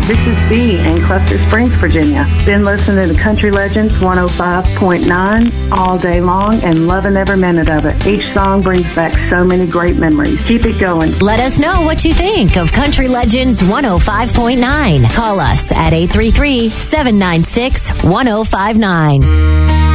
This is Bee in Cluster Springs, Virginia. Been listening to Country Legends 105.9 all day long and loving every minute of it. Each song brings back so many great memories. Keep it going. Let us know what you think of Country Legends 105.9. Call us at 833-796-1059.